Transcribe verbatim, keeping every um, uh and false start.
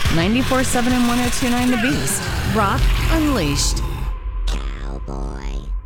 ninety-four point seven and one oh two point nine The Beast. Rock Unleashed. Cowboy.